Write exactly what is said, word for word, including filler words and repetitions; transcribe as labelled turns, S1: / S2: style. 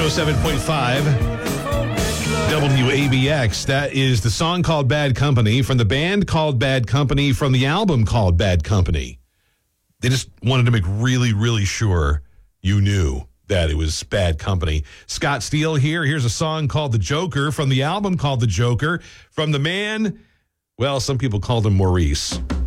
S1: oh seven point five W A B X. That is the song called Bad Company from the band called Bad Company from the album called Bad Company. They just wanted to make really, really sure you knew that it was Bad Company. Scott Steele here. Here's a song called The Joker from the album called The Joker from the man, well, some people called him Maurice.